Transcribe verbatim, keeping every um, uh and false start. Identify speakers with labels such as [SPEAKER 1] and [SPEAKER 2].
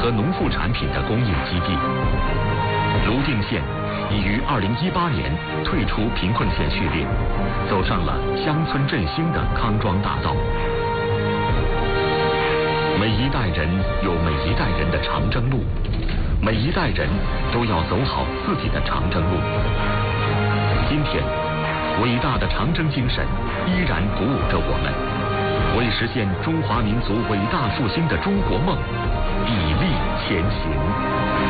[SPEAKER 1] 和农副产品的供应基地。泸定县已于二零一八年退出贫困县序列，走上了乡村振兴的康庄大道。每一代人有每一代人的长征路，每一代人都要走好自己的长征路。今天，伟大的长征精神依然鼓舞着我们，为实现中华民族伟大复兴的中国梦砥砺前行。